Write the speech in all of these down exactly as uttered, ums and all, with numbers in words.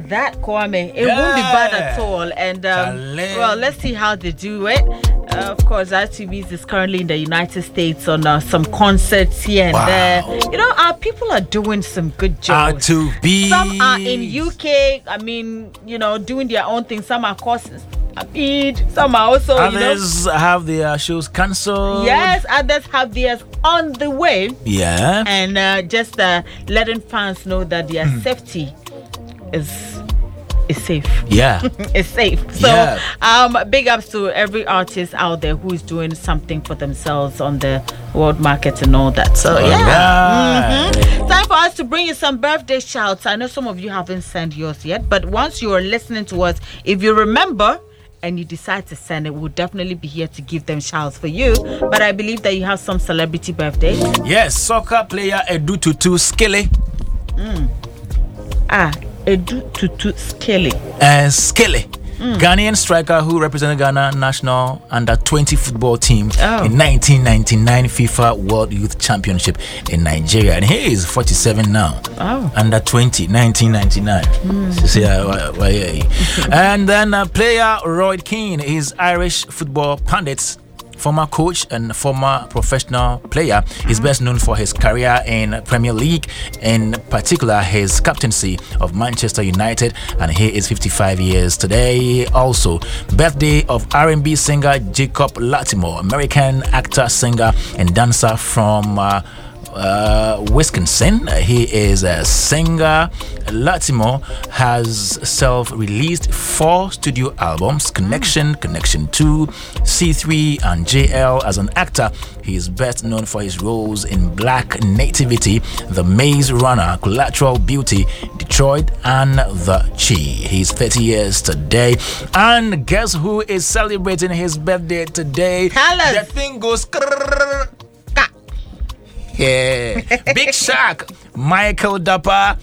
that, Kwame. It Yeah. won't be bad at all. And um, Chale. well, let's see how they do it. Uh, of course, R T V is currently in the United States on uh, some concerts here and Wow. there. You know, our people are doing some good R jobs. two B. Some are in U K. I mean, you know, doing their own thing. Some are courses. Some are also, Others you know, have their shows cancelled. yes, others have theirs on the way. Yeah. And uh, just uh, letting fans know that their safety is is safe. Yeah. It's safe. So, Yeah. um, big ups to every artist out there who is doing something for themselves on the world market and all that. So, All yeah. right. Mhm. Time for us to bring you some birthday shouts. I know some of you haven't sent yours yet, but once you are listening to us, if you remember and you decide to send it, we'll definitely be here to give them shouts for you. But I believe that you have some celebrity birthdays. Yes, soccer player Edu Tutu Skele. Ah, Edu Tutu Skele. And Skele. Ghanaian striker who represented Ghana national under twenty football team Oh. in nineteen ninety-nine FIFA World Youth Championship in Nigeria. And he is forty-seven now. Oh. Under twenty, nineteen ninety-nine. So, see, uh, why- why, yeah. And then uh, player Roy Keane is Irish football pundit, former coach and former professional player. He's best known for his career in Premier League, in particular his captaincy of Manchester United, and he is fifty-five years today. Also, birthday of R and B singer Jacob Latimore, American actor, singer, and dancer from uh, uh, Wisconsin. He is a singer. Latimore has self-released four studio albums: Connection, Connection two, C three, and J L. As an actor, he is best known for his roles in Black Nativity, The Maze Runner, Collateral Beauty, Detroit, and The Chi. He's thirty years today. And guess who is celebrating his birthday today? Tell us. The thing goes krrrr. Yeah, Big Shark, Michael Dapper.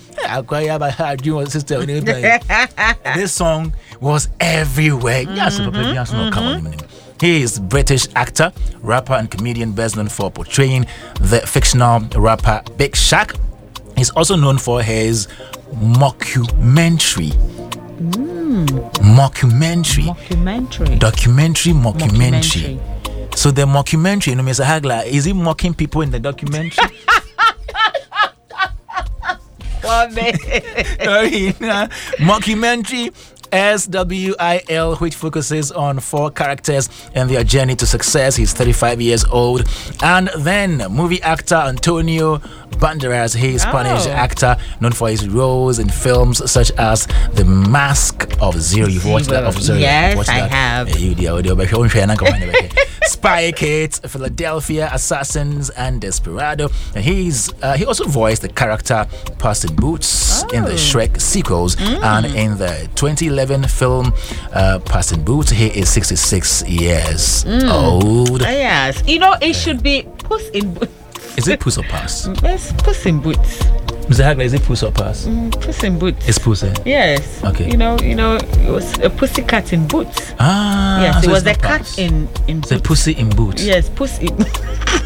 This song was everywhere. Yes, he is British actor, rapper, and comedian best known for portraying the fictional rapper Big Shark. He's also known for his mockumentary. Mockumentary. Documentary. Documentary, mockumentary. Mockumentary. So the mockumentary, you know, Mister Hagler, is he mocking people in the documentary? Well, man. Mockumentary, S W I L, which focuses on four characters and their journey to success. He's thirty-five years old. And then movie actor Antonio Banderas, he is Spanish Oh. actor known for his roles in films such as The Mask of Zero. You've watched that? Of Zero. Yes, Watched I that? have. Eh, you dear, dear, but you won't share, nah, come on, eh, Spy Kids, Philadelphia Assassins, and Desperado. And he's uh, he also voiced the character Puss in Boots in the Oh. Shrek sequels, and in the twenty eleven film uh, Puss in Boots. He is sixty-six years old. Yes. You know, it should be Puss in Boots. Is it Puss or Pass? Yes, Puss in Boots. Mister Hagler, is it Puss or Pass? Puss in Boots. It's Puss. Eh? Yes. Okay. You know, you know, it was a pussycat in boots. Ah, Yes, so it was it's a not cat Pass. in in It's a boots. pussy in boots. Yes, pussy.